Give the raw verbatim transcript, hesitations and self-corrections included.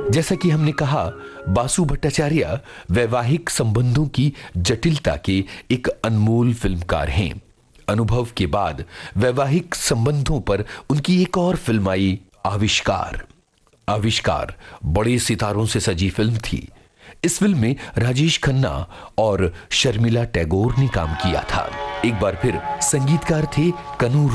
जैसा कि हमने कहा, बासु भट्टाचार्य वैवाहिक संबंधों की जटिलता के एक अनमोल फिल्मकार हैं। अनुभव के बाद वैवाहिक संबंधों पर उनकी एक और फिल्म आई, आविष्कार। आविष्कार बड़े सितारों से सजी फिल्म थी। इस फिल्म में राजेश खन्ना और शर्मिला टैगोर ने काम किया था। एक बार फिर संगीतकार थे कनु